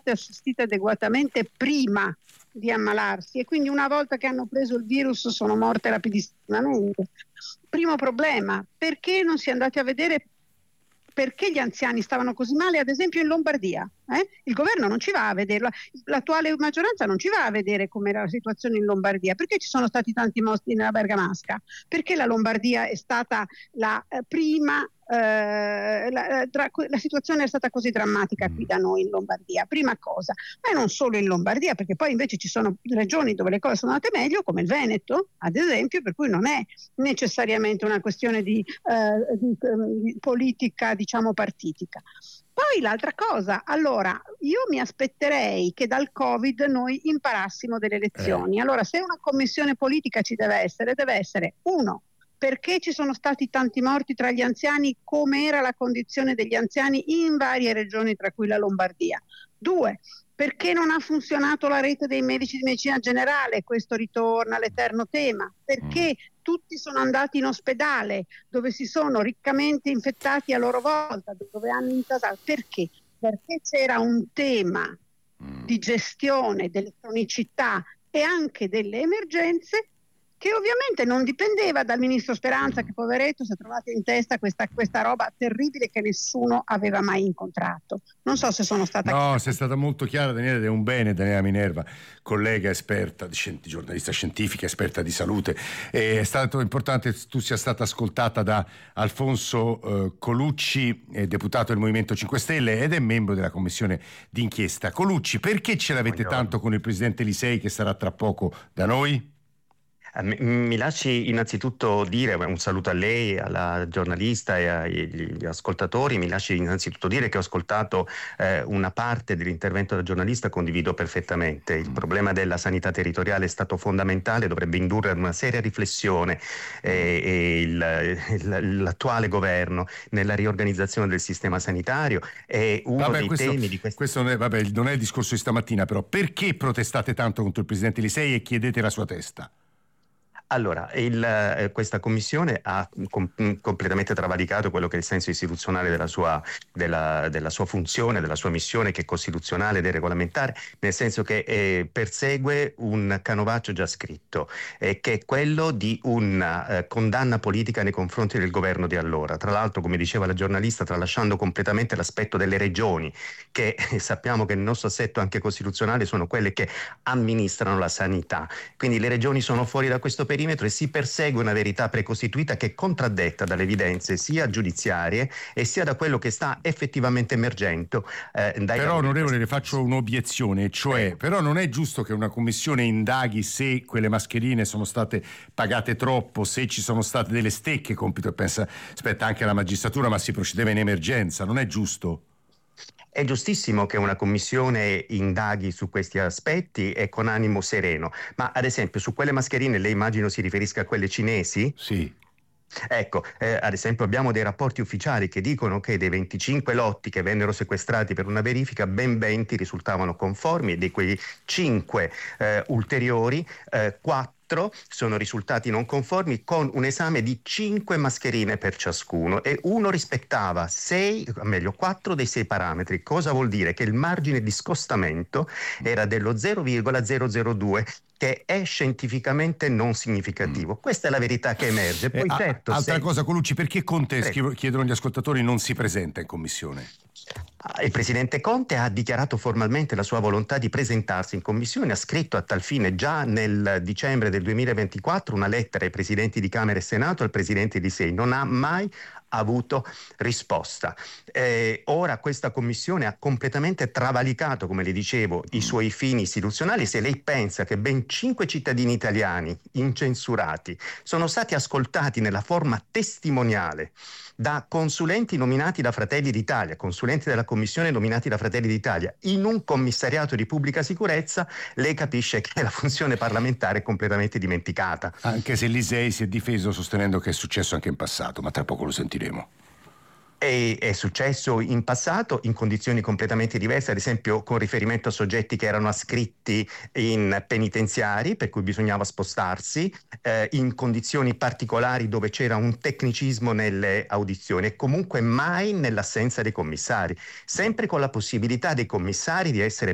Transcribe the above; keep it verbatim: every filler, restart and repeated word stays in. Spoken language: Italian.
state assistite adeguatamente prima di ammalarsi e quindi una volta che hanno preso il virus sono morte rapidissimamente. Primo problema, perché non si è andati a vedere perché gli anziani stavano così male, ad esempio in Lombardia? Eh? Il governo non ci va a vederlo, l'attuale maggioranza non ci va a vedere com'era la situazione in Lombardia. Perché ci sono stati tanti morti nella Bergamasca? Perché la Lombardia è stata la eh, prima, eh, la, la, la situazione è stata così drammatica qui da noi in Lombardia? Prima cosa, ma non solo in Lombardia, perché poi invece ci sono regioni dove le cose sono andate meglio, come il Veneto, ad esempio, per cui non è necessariamente una questione di, eh, di, di politica, diciamo, partitica. Poi l'altra cosa, allora io mi aspetterei che dal Covid noi imparassimo delle lezioni. Allora, se una commissione politica ci deve essere, deve essere uno, perché ci sono stati tanti morti tra gli anziani, come era la condizione degli anziani in varie regioni, tra cui la Lombardia. Due, perché non ha funzionato la rete dei medici di medicina generale, questo ritorna all'eterno tema, perché tutti sono andati in ospedale dove si sono riccamente infettati a loro volta, dove hanno intasato. Perché? Perché c'era un tema di gestione delle cronicità e anche delle emergenze che ovviamente non dipendeva dal ministro Speranza, che poveretto si è trovato in testa questa, questa roba terribile che nessuno aveva mai incontrato. Non so se sono stata no, chiara. sei stata molto chiara, Daniela, ed è un bene, Daniela Minerva, collega esperta, giornalista scientifica, esperta di salute. È stato importante che tu sia stata ascoltata da Alfonso eh, Colucci, eh, deputato del Movimento cinque Stelle ed è membro della commissione d'inchiesta. Colucci, perché ce l'avete Buongiorno. tanto con il presidente Lisei che sarà tra poco da noi? Mi lasci innanzitutto dire un saluto a lei, alla giornalista e agli ascoltatori. Mi lasci innanzitutto dire che ho ascoltato eh, una parte dell'intervento del giornalista, condivido perfettamente. Il problema della sanità territoriale è stato fondamentale, dovrebbe indurre ad una seria riflessione eh, e il, il, l'attuale governo nella riorganizzazione del sistema sanitario è uno vabbè, dei questo, temi di questo. Questo non è, vabbè, non è il discorso di stamattina, però perché protestate tanto contro il presidente Lisei e chiedete la sua testa? Allora, il, eh, questa commissione ha com- completamente travalicato quello che è il senso istituzionale della sua, della, della sua funzione, della sua missione, che è costituzionale ed è regolamentare, nel senso che eh, persegue un canovaccio già scritto, eh, che è quello di una eh, condanna politica nei confronti del governo di allora. Tra l'altro, come diceva la giornalista, tralasciando completamente l'aspetto delle regioni, che eh, sappiamo che nel nostro assetto anche costituzionale sono quelle che amministrano la sanità. Quindi le regioni sono fuori da questo perimetro e si persegue una verità precostituita che è contraddetta dalle evidenze sia giudiziarie e sia da quello che sta effettivamente emergendo. Eh, dai però onorevole, le faccio sì. un'obiezione, cioè eh. però non è giusto che una commissione indaghi se quelle mascherine sono state pagate troppo, se ci sono state delle stecche, compito e pensa spetta anche alla magistratura, ma si procedeva in emergenza, non è giusto? È giustissimo che una commissione indaghi su questi aspetti e con animo sereno, ma ad esempio su quelle mascherine lei immagino si riferisca a quelle cinesi? Sì. Ecco, eh, ad esempio abbiamo dei rapporti ufficiali che dicono che dei venticinque lotti che vennero sequestrati per una verifica, ben venti risultavano conformi e di quei cinque eh, ulteriori, eh, quattro sono risultati non conformi, con un esame di cinque mascherine per ciascuno, e uno rispettava sei, meglio quattro dei sei parametri. Cosa vuol dire? Che il margine di scostamento era dello zero virgola zero zero due, che è scientificamente non significativo. Questa è la verità che emerge. Poi, eh, certo, altra se... cosa, Colucci, perché Conte, Prego. chiedono gli ascoltatori, non si presenta in commissione? Il presidente Conte ha dichiarato formalmente la sua volontà di presentarsi in commissione, ha scritto a tal fine già nel dicembre del duemilaventiquattro una lettera ai presidenti di Camera e Senato e al presidente Lisei. Non ha mai avuto risposta. Eh, ora questa commissione ha completamente travalicato, come le dicevo, i suoi fini istituzionali. Se lei pensa che ben cinque cittadini italiani incensurati sono stati ascoltati nella forma testimoniale da consulenti nominati da Fratelli d'Italia, consulenti della commissione nominati da Fratelli d'Italia, in un commissariato di pubblica sicurezza, lei capisce che la funzione parlamentare è completamente dimenticata. Anche se Lisei si è difeso sostenendo che è successo anche in passato, ma tra poco lo sentiremo. È, è successo in passato in condizioni completamente diverse, ad esempio con riferimento a soggetti che erano ascritti in penitenziari, per cui bisognava spostarsi, eh, in condizioni particolari dove c'era un tecnicismo nelle audizioni, e comunque mai nell'assenza dei commissari, sempre con la possibilità dei commissari di essere